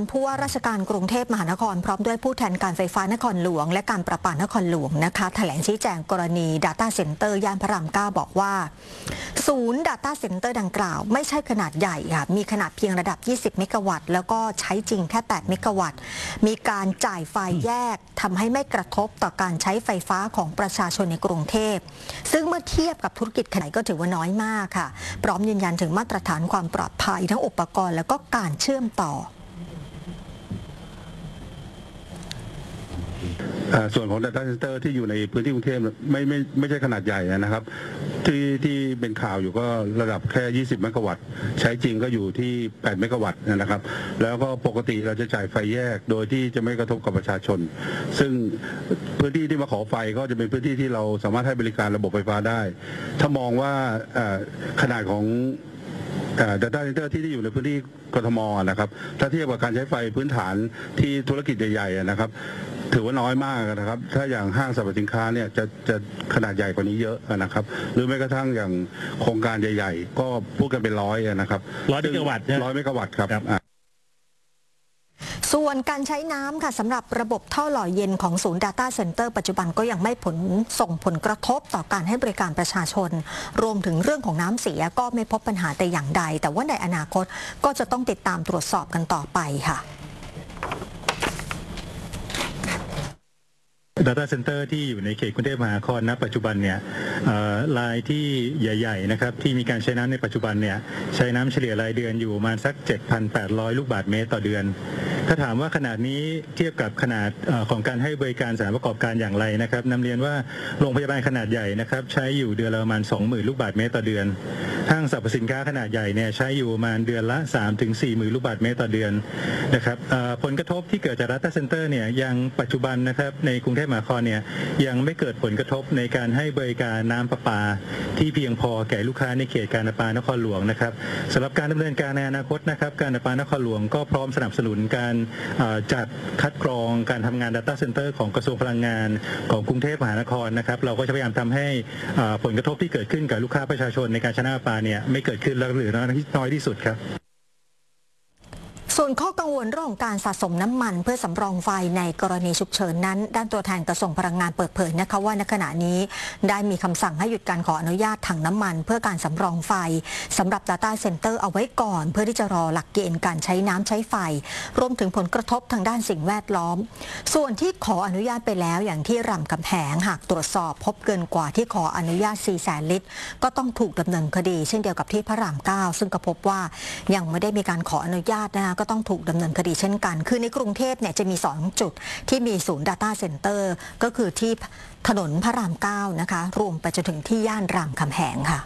ผู้ว่าราชการกรุงเทพมหานครพร้อมด้วยผู้แทนการไฟฟ้านครหลวงและการประปานครหลวงนะคะแถลงชี้แจงกรณี Data Center ย่านพระราม 9 บอกว่าศูนย์ Data Center ดังกล่าวไม่ใช่ขนาดใหญ่ค่ะมีขนาดเพียงระดับ 20 เมกะวัตต์แล้วก็ใช้จริงแค่ 8 เมกะวัตต์มีการจ่ายไฟแยกทำให้ไม่กระทบต่อการใช้ไฟฟ้าของประชาชนในกรุงเทพซึ่งเมื่อเทียบกับธุรกิจขนาดก็ถือว่าน้อยมากค่ะพร้อมยืนยันถึงมาตรฐานความปลอดภัยทั้งอุปกรณ์แล้วก็การเชื่อมต่อส่วนของ Data Center ที่อยู่ในพื้นที่กรุงเทพไม่ใช่ขนาดใหญ่นะครับที่เป็นข่าวอยู่ก็ระดับแค่ 20 เมกะวัตต์ใช้จริงก็อยู่ที่ 8 เมกะวัตต์นะครับแล้วก็ปกติเราจะจ่ายไฟแยกโดยที่จะไม่กระทบกับประชาชนซึ่งพื้นที่ที่มาขอไฟก็จะเป็นพื้นที่ที่เราสามารถให้บริการระบบไฟฟ้าได้ถ้ามองว่าขนาดของData Center ที่อยู่ในพื้นที่กทมนะครับถ้าเทียบกับการใช้ไฟพื้นฐานที่ธุรกิจใหญ่ๆนะครับถือว่าน้อยมากนะครับถ้าอย่างห้างสรรพสินค้าเนี่ยจะขนาดใหญ่กว่านี้เยอะนะครับหรือแม้กระทั่งอย่างโครงการใหญ่ๆก็พูดกันเป็นร้อยนะครับ100 เมกะวัตต์100 เมกะวัตต์ครับส่วนการใช้น้ำค่ะสำหรับระบบท่อหล่อเย็นของศูนย์ Data Center ปัจจุบันก็ยังไม่ส่งผลกระทบต่อการให้บริการประชาชนรวมถึงเรื่องของน้ำเสียก็ไม่พบปัญหาแต่อย่างใดแต่ว่าในอนาคตก็จะต้องติดตามตรวจสอบกันต่อไปค่ะ Data Center ที่อยู่ในเขตกรุงเทพมหานครณปัจจุบันเนี่ยรายที่ใหญ่ๆนะครับที่มีการใช้น้ำในปัจจุบันเนี่ยใช้น้ำเฉลี่ยรายเดือนอยู่ประมาณสัก 7,800 ลูกบาศก์เมตรต่อเดือนถ้าถามว่าขนาดนี้เทียบกับขนาดของการให้บริการสถานประกอบการอย่างไรนะครับนำเรียนว่าโรงพยาบาลขนาดใหญ่นะครับใช้อยู่เดือนละประมาณ 20,000 ลูกบาศก์เมตรต่อเดือนห้างสรรพสินค้าขนาดใหญ่เนี่ยใช้อยู่ประมาณเดือนละ 3-40,000 ลูกบาศก์เมตรต่อเดือนนะครับผลกระทบที่เกิดจาก Data Center เนี่ยยังปัจจุบันนะครับในกรุงเทพมหานครเนี่ยยังไม่เกิดผลกระทบในการให้บริการน้ำประปาที่เพียงพอแก่ลูกค้าในเขตการประปานครหลวงนะครับสำหรับการดำเนินการในอนาคตนะครับการประปานครหลวงก็พร้อมสนับสนุนการจัดคัดกรองการทำงาน Data Center ของกระทรวงพลังงานของกรุงเทพมหานครนะครับเราก็จะพยายามทำให้ผลกระทบที่เกิดขึ้นกับลูกค้าประชาชนในการใช้น้ำประปาเนี่ยไม่เกิดขึ้นหรือน้อยที่สุดครับส่วนข้อกังวลเรื่องของการสะสมน้ำมันเพื่อสำรองไฟในกรณีฉุกเฉินนั้นด้านตัวแทนกระทรวงพลังงานเปิดเผยนะคะว่าในขณะนี้ได้มีคำสั่งให้หยุดการขออนุญาตถังน้ำมันเพื่อการสำรองไฟสำหรับ Data Center เอาไว้ก่อนเพื่อที่จะรอหลักเกณฑ์การใช้น้ำใช้ไฟรวมถึงผลกระทบทางด้านสิ่งแวดล้อมส่วนที่ขออนุญาตไปแล้วอย่างที่รามคำแหงหากตรวจสอบพบเกินกว่าที่ขออนุญาต 400,000 ลิตรก็ต้องถูกดำเนินคดีเช่นเดียวกับที่พระราม 9ซึ่งก็พบว่ายังไม่ได้มีการขออนุญาตนะคะก็ต้องถูกดำเนินคดีเช่นกันคือในกรุงเทพเนี่ยจะมี2จุดที่มีศูนย์ Data Center ก็คือที่ถนนพระราม 9นะคะรวมไปจนถึงที่ย่านรามคำแหงค่ะ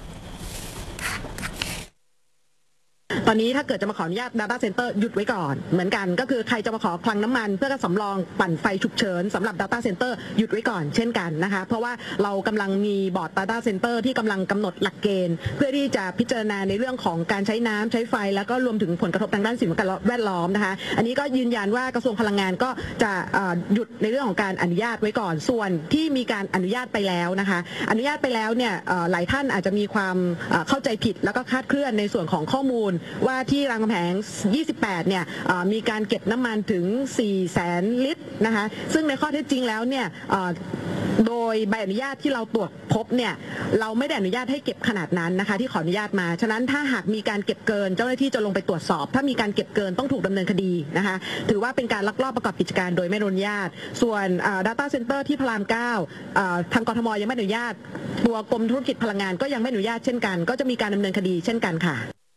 ตอนนี้ถ้าเกิดจะมาขออนุญาต Data Center หยุดไว้ก่อนเหมือนกันก็คือใครจะมาขอคลังน้ำมันเพื่อสำรองปั่นไฟฉุกเฉินสำหรับ Data Center หยุดไว้ก่อนเช่นกันนะคะเพราะว่าเรากำลังมีบอร์ด Data Center ที่กำลังกำหนดหลักเกณฑ์เพื่อที่จะพิจารณาในเรื่องของการใช้น้ำใช้ไฟแล้วก็รวมถึงผลกระทบทางด้านสิ่งแวดล้อมนะคะอันนี้ก็ยืนยันว่ากระทรวงพลังงานก็จะหยุดในเรื่องของการอนุญาตไว้ก่อนส่วนที่มีการอนุญาตไปแล้วนะคะอนุญาตไปแล้วเนี่ยหลายท่านอาจจะมีความเข้าใจผิดแล้วก็คลาดเคลื่อนในส่วนของข้อมูลว่าที่รามคำแหง 28 เนี่ยมีการเก็บน้ำมันถึง 400,000 ลิตรนะคะซึ่งในข้อเท็จจริงแล้วเนี่ยโดยใบอนุญาตที่เราตรวจพบเนี่ยเราไม่ได้อนุญาตให้เก็บขนาดนั้นนะคะที่ขออนุญาตมาฉะนั้นถ้าหากมีการเก็บเกินเจ้าหน้าที่จะลงไปตรวจสอบถ้ามีการเก็บเกินต้องถูกดำเนินคดีนะคะถือว่าเป็นการลักลอบประกอบกิจการโดยไม่อนุญาตส่วน Data Center ที่พระราม 9ทางกทมยังไม่อนุญาตตัวกรมธุรกิจพลังงานก็ยังไม่อนุญาตเช่นกันก็จะมีการดำเนินคดีเช่นกันค่ะ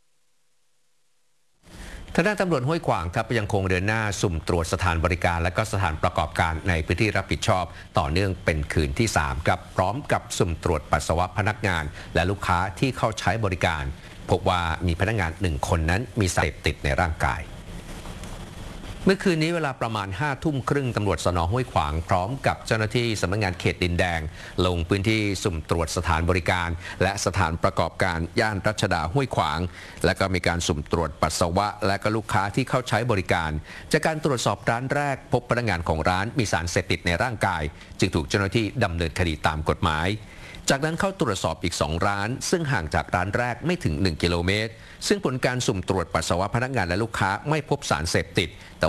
ทางด้านตำรวจห้วยขวางครับยังคงเดินหน้าสุ่มตรวจสถานบริการและก็สถานประกอบการในพื้นที่รับผิดชอบต่อเนื่องเป็นคืนที่3ครับพร้อมกับสุ่มตรวจปัสสาวะพนักงานและลูกค้าที่เข้าใช้บริการพบว่ามีพนักงาน1คนนั้นมีสารเสพติดในร่างกายเมื่อคืนนี้เวลาประมาณ5 ทุ่มครึ่งตำรวจสน.ห้วยขวางพร้อมกับเจ้าหน้าที่สำนักงานเขตดินแดงลงพื้นที่สุ่มตรวจสถานบริการและสถานประกอบการย่านรัชดาห้วยขวางและก็มีการสุ่มตรวจปัสสาวะและก็ลูกค้าที่เข้าใช้บริการจากการตรวจสอบร้านแรกพบพนักงานของร้านมีสารเสพติดในร่างกายจึงถูกเจ้าหน้าที่ดำเนินคดีตามกฎหมายจากนั้นเข้าตรวจสอบอีก2ร้านซึ่งห่างจากร้านแรกไม่ถึง1 กิโลเมตรซึ่งผลการสุ่มตรวจปัสสาวะพนักงานและลูกค้าไม่พบสารเสพติดแต่